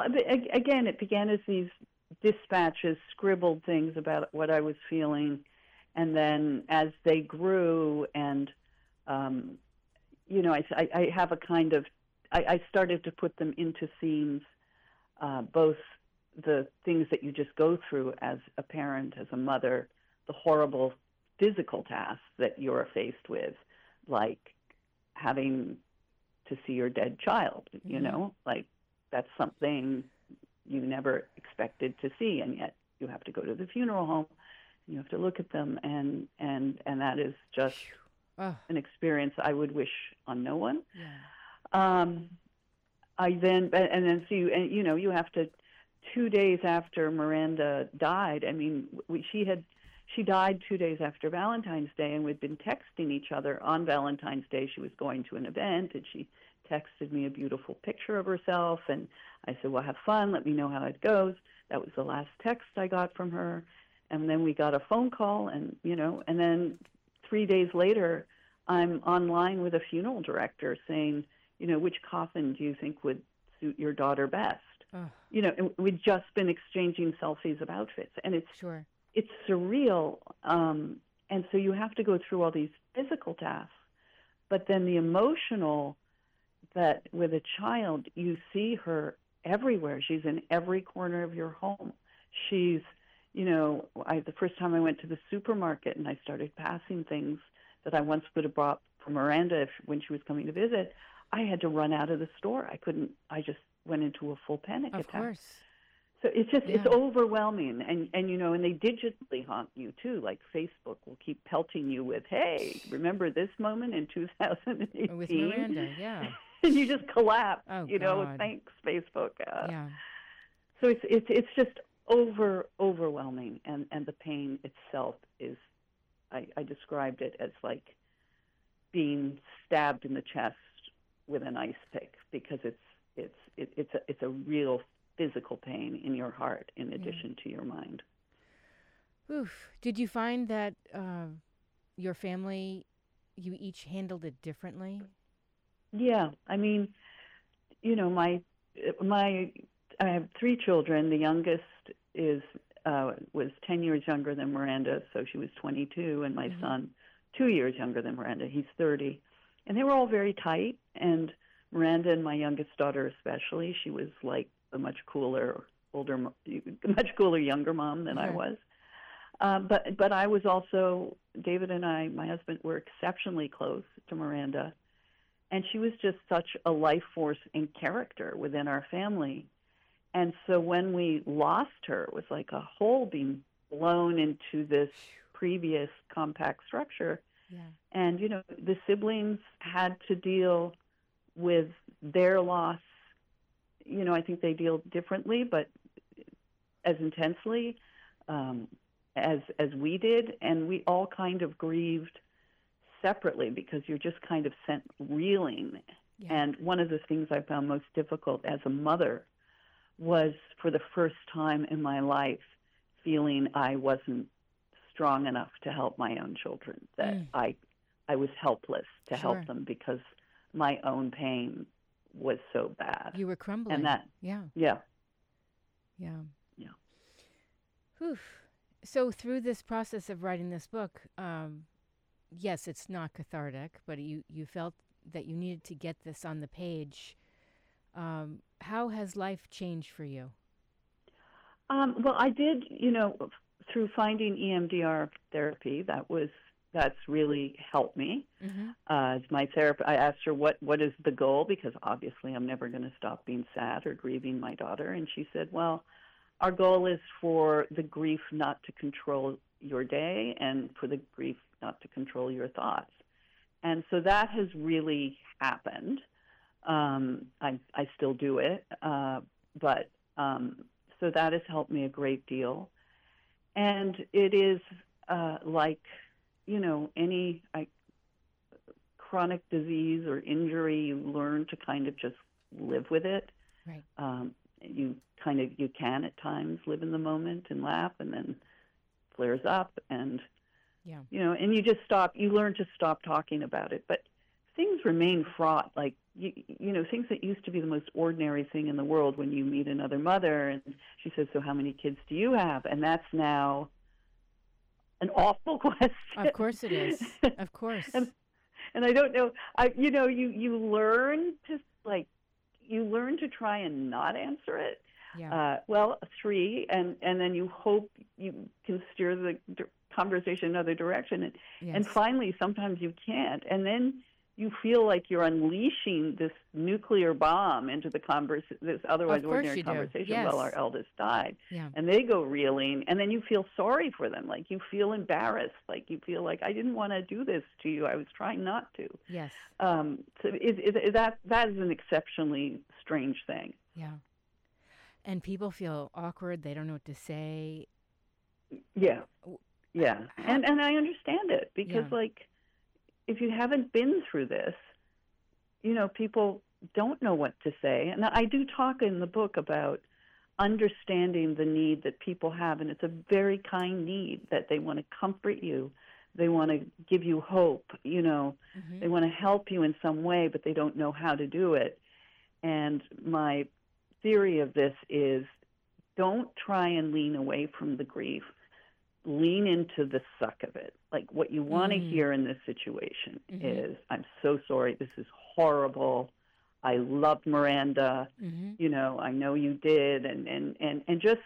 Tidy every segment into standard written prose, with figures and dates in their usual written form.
Well, again, it began as these dispatches, scribbled things about what I was feeling, and then as they grew, and I have a kind of, I started to put them into themes, both the things that you just go through as a parent, as a mother, the horrible physical tasks that you're faced with, like having to see your dead child, like that's something you never expected to see, and yet you have to go to the funeral home, and you have to look at them, and that is just an experience I would wish on no one. Yeah. You have to, 2 days after Miranda died. I mean, she died 2 days after Valentine's Day, and we'd been texting each other on Valentine's Day. She was going to an event, and she texted me a beautiful picture of herself, and I said, well, have fun, let me know how it goes. That was the last text I got from her. And then we got a phone call, and then 3 days later, I'm online with a funeral director saying, which coffin do you think would suit your daughter best? And we'd just been exchanging selfies of outfits, and it's surreal. And so you have to go through all these physical tasks, but then the emotional, that with a child, you see her everywhere. She's in every corner of your home. She's, the first time I went to the supermarket and I started passing things that I once would have brought for Miranda when she was coming to visit, I had to run out of the store. I just went into a full panic attack. Of course. So it's overwhelming, and they digitally haunt you too. Like Facebook will keep pelting you with, "Hey, remember this moment in 2018 with Miranda?" Yeah, and you just collapse. God. Thanks Facebook. Yeah. So it's just overwhelming, and the pain itself is. I described it as like being stabbed in the chest with an ice pick, because it's a real physical pain in your heart in addition to your mind. Oof. Did you find that your family, you each handled it differently? Yeah. I mean, I have 3 children. The youngest was 10 years younger than Miranda, so she was 22, and my son 2 years younger than Miranda. He's 30. And they were all very tight, and Miranda, and my youngest daughter especially, she was like a much cooler younger mom than I was. But I was also, David and I, my husband, were exceptionally close to Miranda, and she was just such a life force and character within our family. And so when we lost her, it was like a hole being blown into this previous compact structure. Yeah. And, the siblings had to deal with their loss. I think they deal differently, but as intensely as we did. And we all kind of grieved separately, because you're just kind of sent reeling. Yeah. And one of the things I found most difficult as a mother was, for the first time in my life, feeling I wasn't strong enough to help my own children, that I was helpless to help them because my own pain was so bad. You were crumbling. And that, yeah. Oof. So through this process of writing this book, yes, it's not cathartic, but you felt that you needed to get this on the page. How has life changed for you? Well, I did, through finding EMDR therapy, that's really helped me. As my therapist, I asked her what is the goal, because obviously I'm never going to stop being sad or grieving my daughter. And she said, well, our goal is for the grief not to control your day, and for the grief not to control your thoughts. And so that has really happened. I still do it, but so that has helped me a great deal. And it is like, any chronic disease or injury, you learn to kind of just live with it. Right. You can at times live in the moment and laugh, and then flares up, and and you learn to stop talking about it. But things remain fraught. Like, things that used to be the most ordinary thing in the world when you meet another mother and she says, so how many kids do you have? And that's now an awful question. Of course it is. Of course. and I don't know, you learn to, like, you learn to try and not answer it. Yeah. Well, 3, and then you hope you can steer the conversation another direction. And finally, sometimes you can't. And then you feel like you're unleashing this nuclear bomb into this otherwise ordinary conversation while our eldest died. Yeah. And they go reeling, and then you feel sorry for them. Like, you feel embarrassed. Like, you feel like, I didn't want to do this to you. I was trying not to. Yes. So that is an exceptionally strange thing. Yeah. And people feel awkward. They don't know what to say. Yeah. Yeah. And I understand it because, like, if you haven't been through this, people don't know what to say. And I do talk in the book about understanding the need that people have, and it's a very kind need that they want to comfort you. They want to give you hope, Mm-hmm. They want to help you in some way, but they don't know how to do it. And my theory of this is, don't try and lean away from the grief. Lean into the suck of it. Like, what you want to hear in this situation is, I'm so sorry, this is horrible. I loved Miranda. I know you did, and just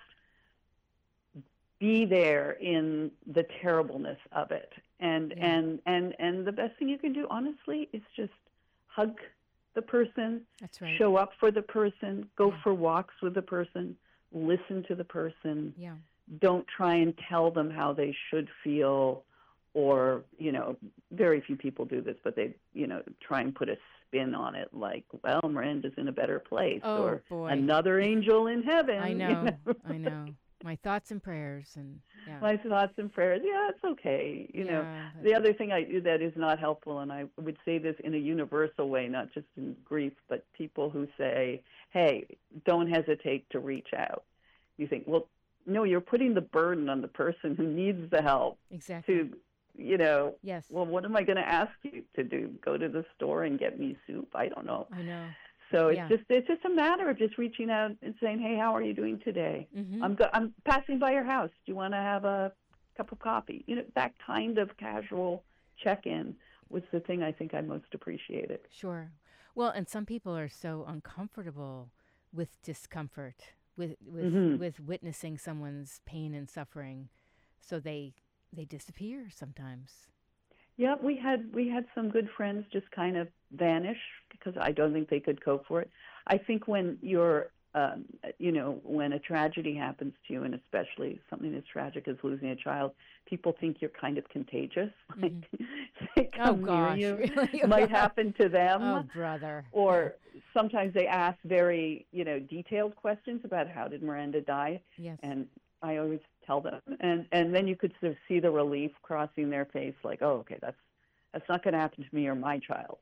be there in the terribleness of it. And the best thing you can do, honestly, is just hug the person. That's right. Show up for the person. Go for walks with the person. Listen to the person. Yeah. Don't try and tell them how they should feel, or, very few people do this, but they, try and put a spin on it, like, well, Miranda's in a better place, or another angel in heaven. I know. I know. My thoughts and prayers, and my thoughts and prayers. Yeah, it's okay. The other thing I do that is not helpful, and I would say this in a universal way, not just in grief, but people who say, hey, don't hesitate to reach out. You think, well, no, you're putting the burden on the person who needs the help. Exactly. Yes. Well, what am I going to ask you to do? Go to the store and get me soup? I don't know. I know. So it's just a matter of just reaching out and saying, hey, how are you doing today? Mm-hmm. I'm passing by your house. Do you want to have a cup of coffee? That kind of casual check-in was the thing I think I most appreciated. Sure. Well, and some people are so uncomfortable with discomfort, with witnessing someone's pain and suffering, so they disappear sometimes. Yeah, we had some good friends just kind of vanish because I don't think they could cope for it. I think when you're, when a tragedy happens to you, and especially something as tragic as losing a child, people think you're kind of contagious. Like, they come near you. Really? Might happen to them. Oh, brother. Or sometimes they ask very, detailed questions about how did Miranda die. Yes. And I always tell them, and then you could sort of see the relief crossing their face, like, oh, okay, that's not going to happen to me or my child,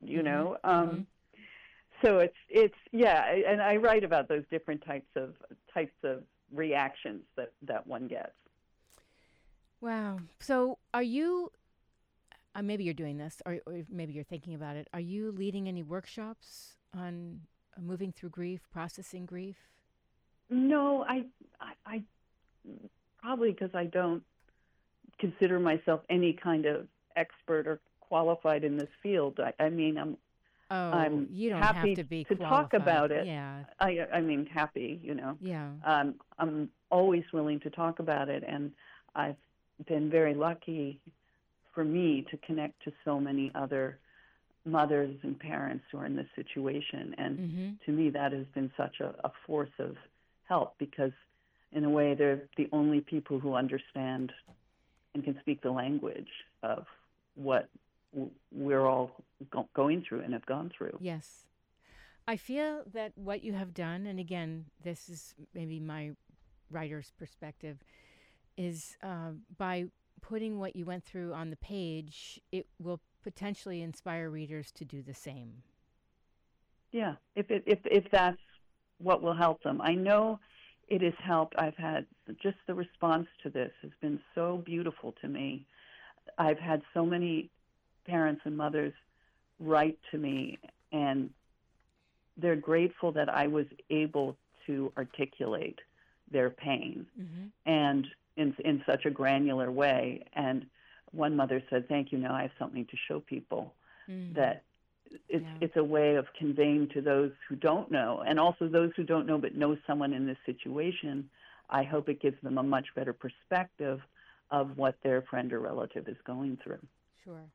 So it's and I write about those different types of reactions that one gets. Wow. So are you? Maybe you're doing this, or maybe you're thinking about it. Are you leading any workshops on moving through grief, processing grief? No, I probably because I don't consider myself any kind of expert or qualified in this field. I'm you don't happy have to be to qualified. talk about it. Yeah. Happy, Yeah. I'm always willing to talk about it, and I've been very lucky for me to connect to so many other mothers and parents who are in this situation. And to me, that has been such a force of help because, in a way, they're the only people who understand and can speak the language of what we're all going through and have gone through. Yes. I feel that what you have done, and again, this is maybe my writer's perspective, is by putting what you went through on the page, it will potentially inspire readers to do the same. Yeah, if that's what will help them. I know it has helped. I've had just the response to this has been so beautiful to me. I've had so many parents and mothers write to me, and they're grateful that I was able to articulate their pain, and in such a granular way. And one mother said, "Thank you. Now I have something to show people that it's a way of conveying to those who don't know, and also those who don't know but know someone in this situation. I hope it gives them a much better perspective of what their friend or relative is going through." Sure.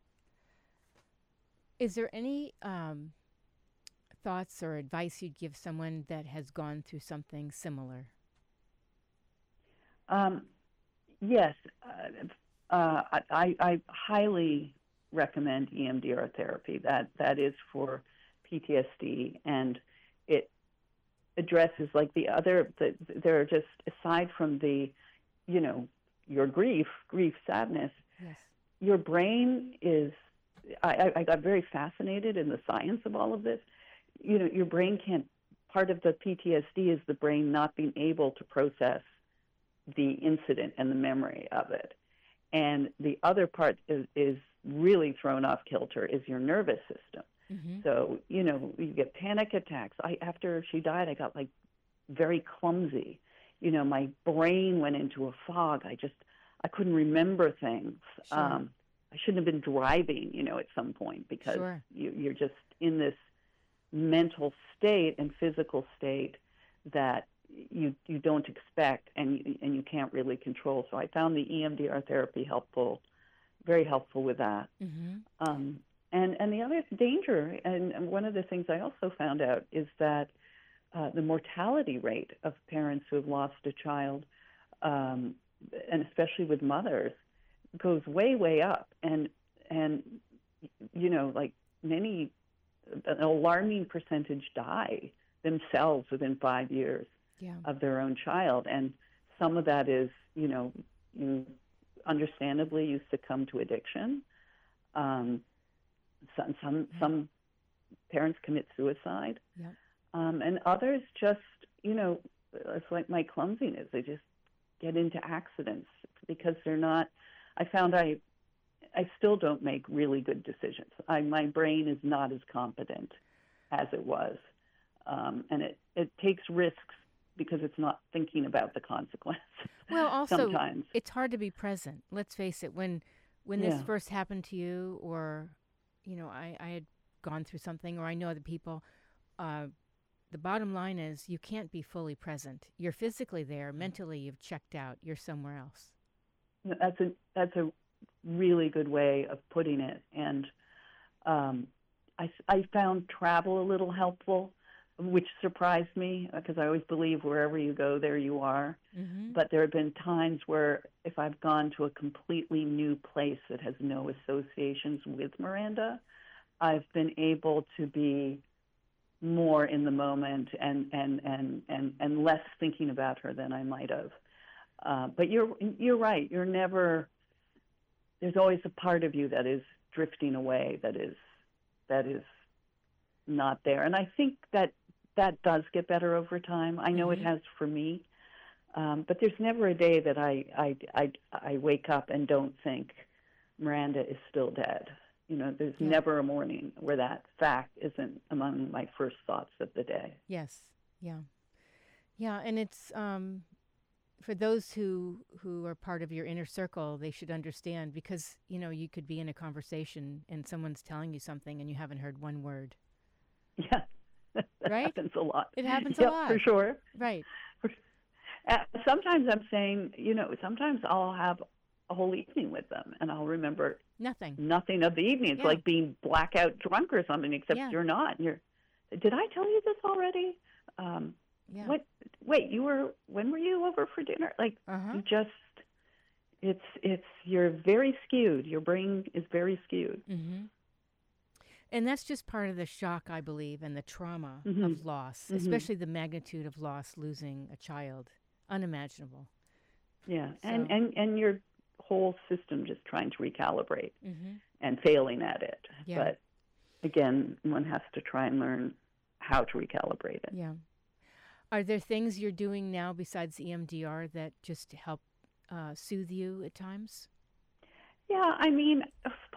Is there any thoughts or advice you'd give someone that has gone through something similar? Yes, I highly recommend EMDR therapy. That is for PTSD, and it addresses like there are just, aside from the, your grief, sadness. Yes. Your brain is. I got very fascinated in the science of all of this. Your brain can't. Part of the PTSD is the brain not being able to process the incident and the memory of it. And the other part is really thrown off kilter is your nervous system. So, you get panic attacks. After she died, I got like very clumsy. My brain went into a fog. I couldn't remember things. Sure. I shouldn't have been driving, at some point, because Sure. you're just in this mental state and physical state that you don't expect and you can't really control. So I found the EMDR therapy helpful, very helpful with that. And the other danger, and one of the things I also found out, is that the mortality rate of parents who have lost a child, and especially with mothers, goes way, way up. And like an alarming percentage die themselves within 5 years of their own child. And some of that is, you understandably you succumb to addiction. Some parents commit suicide. And others just, it's like my clumsiness. They just get into accidents because they're not. I found I still don't make really good decisions. My brain is not as competent as it was. And it takes risks because it's not thinking about the consequence. Well, also, sometimes it's hard to be present. Let's face it. When this first happened to you, or, I had gone through something, or I know other people, the bottom line is you can't be fully present. You're physically there. Mentally, you've checked out. You're somewhere else. That's a really good way of putting it. And I found travel a little helpful, which surprised me because I always believe wherever you go, there you are. But there have been times where if I've gone to a completely new place that has no associations with Miranda, I've been able to be more in the moment and less thinking about her than I might have. But you're right. You're never. There's always a part of you that is drifting away. That is not there. And I think that does get better over time. I know it has for me. But there's never a day that I wake up and don't think Miranda is still dead. There's never a morning where that fact isn't among my first thoughts of the day. Yes. Yeah. Yeah. And it's for those who are part of your inner circle, they should understand because, you could be in a conversation and someone's telling you something and you haven't heard one word. Yeah. That right? happens a lot. It happens a lot. For sure. Right. Sometimes I'm saying, sometimes I'll have a whole evening with them and I'll remember nothing of the evening. It's like being blackout drunk or something, except you're not. Did I tell you this already? Wait, when were you over for dinner? Like, you just, you're very skewed. Your brain is very skewed. And that's just part of the shock, I believe, and the trauma of loss, especially the magnitude of loss, losing a child. Unimaginable. Yeah, so. and your whole system just trying to recalibrate and failing at it. Yeah. But again, one has to try and learn how to recalibrate it. Yeah. Are there things you're doing now besides EMDR that just help soothe you at times? Yeah, I mean,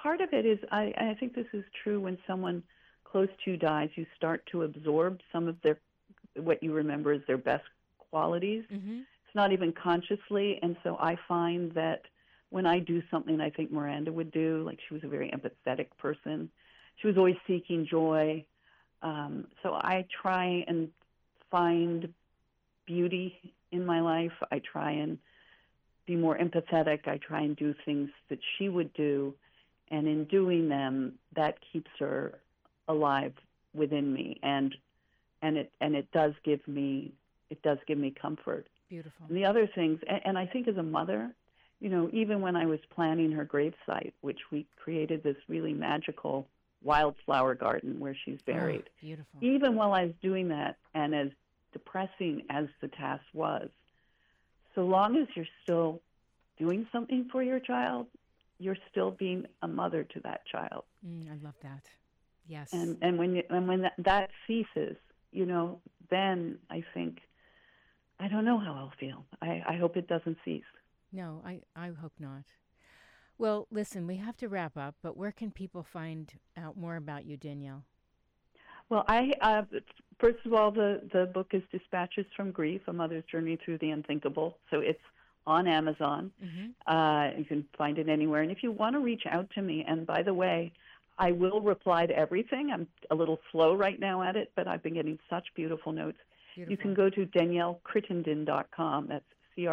part of it is, I think this is true when someone close to you dies, you start to absorb some of what you remember as their best qualities. Mm-hmm. It's not even consciously. And so I find that when I do something I think Miranda would do, like she was a very empathetic person, she was always seeking joy. So I try and find beauty in my life. I try and be more empathetic. I try and do things that she would do. And in doing them, that keeps her alive within me. And it does give me comfort. Beautiful. And the other things, and I think as a mother, even when I was planning her gravesite, which we created this really magical wildflower garden where she's buried. Oh, beautiful. Even while I was doing that, and as depressing as the task was, so long as you're still doing something for your child, you're still being a mother to that child. I love that. Yes. And when that ceases, then I think, I don't know how I'll feel. I hope it doesn't cease. No, I hope not. Well, listen, we have to wrap up, but where can people find out more about you, Danielle? Well, first of all, the book is Dispatches from Grief, A Mother's Journey Through the Unthinkable. So it's on Amazon. Mm-hmm. You can find it anywhere. And if you want to reach out to me, and by the way, I will reply to everything. I'm a little slow right now at it, but I've been getting such beautiful notes. Beautiful. You can go to DanielleCrittenden.com. That's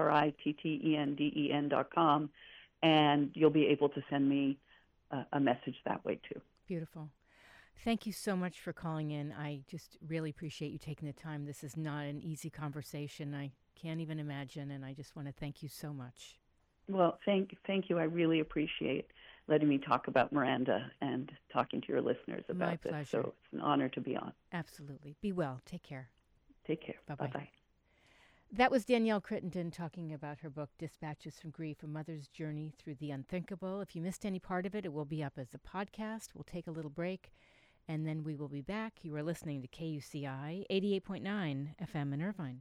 CRITTENDEN.com, and you'll be able to send me a message that way too. Beautiful. Thank you so much for calling in. I just really appreciate you taking the time. This is not an easy conversation. I can't even imagine, and I just want to thank you so much. Well, thank you. I really appreciate letting me talk about Miranda and talking to your listeners about My this. pleasure. So it's an honor to be on. Absolutely. Be well. Take care. Take care. Bye-bye. Bye-bye. That was Danielle Crittenden talking about her book, Dispatches from Grief, A Mother's Journey Through the Unthinkable. If you missed any part of it, it will be up as a podcast. We'll take a little break, and then we will be back. You are listening to KUCI 88.9 FM in Irvine.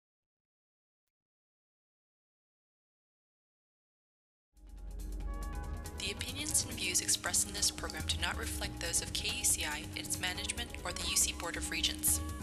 The opinions and views expressed in this program do not reflect those of KUCI, its management, or the UC Board of Regents.